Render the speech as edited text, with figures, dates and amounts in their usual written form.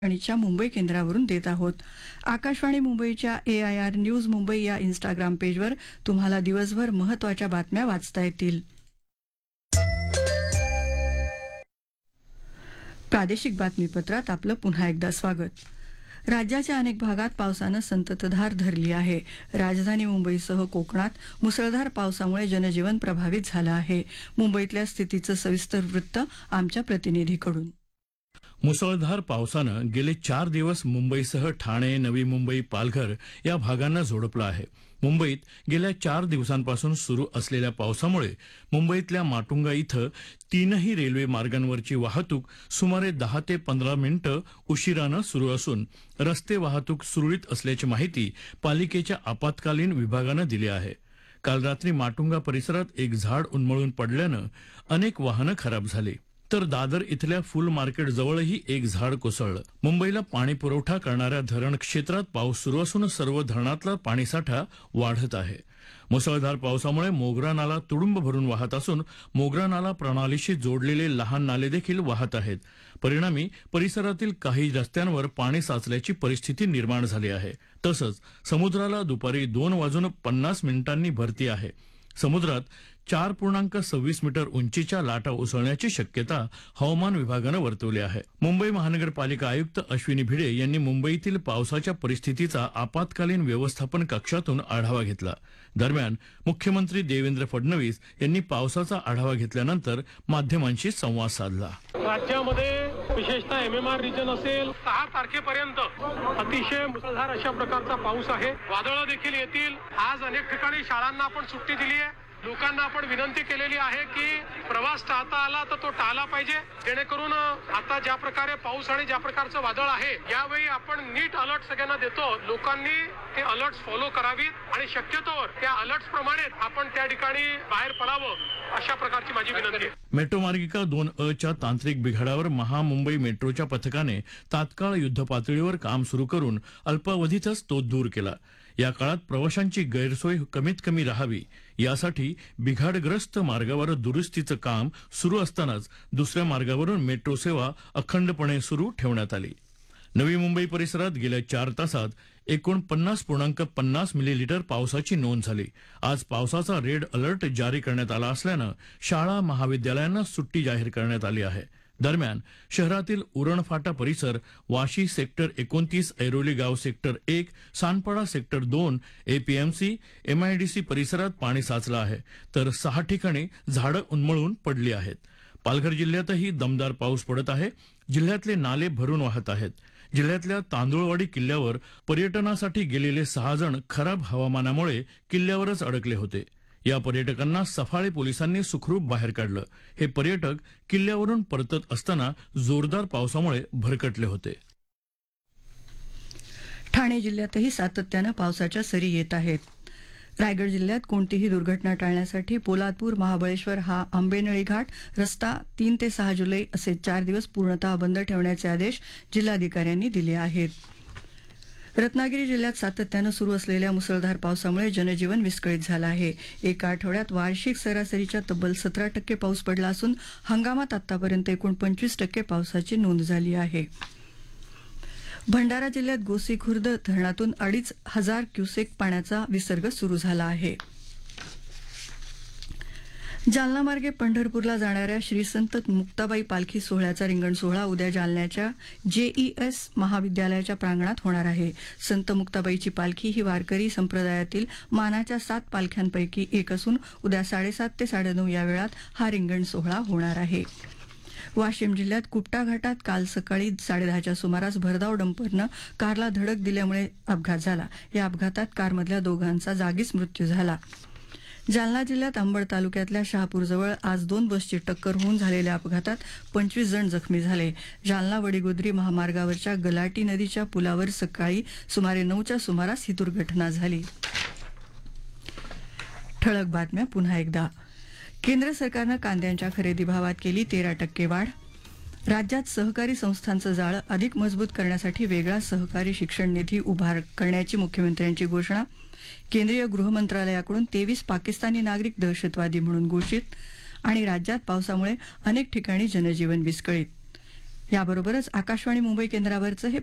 आकाशवाणीच्या मुंबई केंद्रावरून देत आहोत. आकाशवाणी मुंबईच्या AIR न्यूज मुंबई या इंस्टाग्राम पेजवर तुम्हाला दिवसभर महत्त्वाच्या बातम्या वाचता येतील. प्रादेशिक बातमीपत्रात आपलं पुन्हा एकदा स्वागत. राज्याच्या अनेक भागात पावसानं संततधार धरली आहे. राजधानी मुंबईसह कोकणात मुसळधार पावसामुळे जनजीवन प्रभावित झालं आहे. मुंबईतल्या स्थितीचं सविस्तर वृत्त आमच्या प्रतिनिधीकडून. मुसळधार पावसानं गेले 4 दिवस मुंबईसह ठाणे, नवी मुंबई, पालघर या भागांना झोडपलं आहे. मुंबईत गेल्या 4 दिवसांपासून सुरू असलेल्या पावसामुळे मुंबईतल्या माटुंगा इथं 3ही रेल्वे मार्गांवरची वाहतूक सुमारे 10 ते 15 मिनिटं उशिरानं सुरू असून रस्ते वाहतूक सुरळीत असल्याची माहिती पालिकेच्या आपत्कालीन विभागानं दिली आहे. काल रात्री माटुंगा परिसरात एक झाड उन्मळून पडल्यानं अनेक वाहनं खराब झाली, तर दादर इथल्या फुल मार्केट जवळही एक झाड कोसळलं. मुंबईला पाणी पुरवठा करणाऱ्या धरण क्षेत्रात पाऊस सुरू असून सर्व धरणातला पाणीसाठा वाढत आहे. मुसळधार पावसामुळे मोगरा नाला तुडुंब भरून वाहत असून मोगरा नाला प्रणालीशी जोडलेले लहान नाले देखील वाहत आहेत. परिणामी परिसरातील काही रस्त्यांवर पाणी साचल्याची परिस्थिती निर्माण झाली आहे. तसंच समुद्राला दुपारी 2:50 भरती आहे. समुद्रात 4.26 मीटर उंचीच्या लाटा उसळण्याची शक्यता हवामान विभागानं वर्तवली आहे. मुंबई महानगरपालिका आयुक्त अश्विनी भिडे यांनी मुंबईतील पावसाच्या परिस्थितीचा आपत्कालीन व्यवस्थापन कक्षातून आढावा घेतला. दरम्यान मुख्यमंत्री देवेंद्र फडणवीस यांनी पावसाचा आढावा घेतल्यानंतर माध्यमांशी संवाद साधला. राज्यामध्ये विशेषतः MMR रिजन असेल 6 तारखेपर्यंत अतिशय मुसळधार अशा प्रकारचा पाऊस आहे. वादळं देखील येतील. आज अनेक ठिकाणी शाळांना आपण सुट्टी दिली आहे. लोकांना आपण विनंती केलेली आहे की प्रवास टाळता आला तर तो टाळला पाहिजे, जेणेकरून आता ज्या प्रकारे पाऊस आणि ज्या प्रकारचं वादळ आहे यावेळी आपण नीट अलर्ट सगळ्यांना देतो. लोकांनी ते अलर्ट्स फॉलो करावीत आणि शक्यतोवर त्या अलर्ट्स प्रमाणे आपण त्या ठिकाणी बाहेर पडावं, अशा प्रकारची माझी विनंती आहे. मेट्रो मार्गिका 2A च्या तांत्रिक बिघाडावर महामुंबई मेट्रोच्या पथकाने तात्काळ युद्धपातळीवर काम सुरू करून अल्पावधीतच तो दूर केला. या काळात प्रवाशांची गैरसोय कमीत कमी राहावी यासाठी बिघाडग्रस्त मार्गावर दुरुस्तीचं काम सुरू असतानाच दुसऱ्या मार्गावरून मेट्रो सेवा अखंडपणे सुरू ठेवण्यात आली. नवी मुंबई परिसरात गेल्या 4 तासात एकूण 50.50 मिलीलीटर पावसाची नोंद झाली. आज पावसाचा रेड अलर्ट जारी करण्यात आला असल्यानं शाळा महाविद्यालयांना सुट्टी जाहीर करण्यात आली आहे. दरम्यान शहरातील उरणफाटा परिसर, वाशी सेक्टर 29, ऐरोली गाव sector 1, Sanpada sector 2, APMC, MIDC परिसरात पाणी साचलं आहे, तर 6 ठिकाणी झाडं उन्मळून पडली आहेत. पालघर जिल्ह्यातही दमदार पाऊस पडत आहे. जिल्ह्यातले नाले भरून वाहत आहेत. जिल्ह्यातल्या तांदुळवाडी किल्ल्यावर पर्यटनासाठी गेलेले 6 जण खराब हवामानामुळे किल्ल्यावरच अडकले होते. या पर्यटकांना सफाळे पोलिसांनी सुखरूप बाहेर काढलं. हे पर्यटक किल्ल्यावरून परतत असताना जोरदार पावसामुळे भरकटले होते. ठाणे जिल्ह्यातही सातत्यानं पावसाच्या सरी येत आहेत. रायगड जिल्ह्यात कोणतीही दुर्घटना टाळण्यासाठी पोलादपूर महाबळेश्वर हा आंबेनळी घाट रस्ता 3 ते 6 जुलै असे 4 दिवस पूर्णतः बंद ठेवण्याचे आदेश जिल्हाधिकाऱ्यांनी दिले आहेत. रत्नागिरी जिल्ह्यात सातत्यानं सुरू असलेल्या मुसळधार पावसामुळे जनजीवन विस्कळीत झालं आहे. एका आठवड्यात वार्षिक सरासरीच्या तब्बल 17% पाऊस पडला असून हंगामात आतापर्यंत एकूण 25% पावसाची नोंद झाली आहे. भंडारा जिल्ह्यात गोसीखुर्द धरणातून 2,500 क्युसेक पाण्याचा विसर्ग सुरू झाला आहे. जालना मार्गे पंढरपूरला जाणाऱ्या श्री संत मुक्ताबाई पालखी सोहळ्याचा रिंगण सोहळा उद्या जालन्याच्या JES महाविद्यालयाच्या प्रांगणात होणार आहे. संत मुक्ताबाईची पालखी ही वारकरी संप्रदायातील मानाच्या 7 पालख्यांपैकी एक असून उद्या 7:30 ते 9:30 या वेळात हा रिंगण सोहळा होणार आहे. वाशिम जिल्ह्यात कुपटा घाटात काल सकाळी 10:30च्या सुमारास भरधाव डंपरनं कारला धडक दिल्यामुळे अपघात झाला. या अपघातात कारमधल्या दोघांचा जागीच मृत्यू झाला. जालना जिल्ह्यात अंबड तालुक्यातल्या शहापूरजवळ आज 2 बसची टक्कर होऊन झालेल्या अपघातात 25 जण जखमी झाले. जालना वडीगोद्री महामार्गावरच्या गलाटी नदीच्या पुलावर सकाळी सुमारे 9च्या सुमारास ही दुर्घटना झाली. ठळक बातम्या पुन्हा एकदा. केंद्र सरकारनं कांद्यांच्या खरेदी भावात केली 13% वाढ. राज्यात सहकारी संस्थांचं जाळं अधिक मजबूत करण्यासाठी वेगळा सहकारी शिक्षण निधी उभा करण्याची मुख्यमंत्र्यांची घोषणा. केंद्रीय गृह मंत्रालयाकडून 23 पाकिस्तानी नागरिक दहशतवादी म्हणून घोषित. आणि राज्यात पावसामुळे अनेक ठिकाणी जनजीवन विस्कळीत. याबरोबरच आकाशवाणी मुंबई केंद्रावरचं हे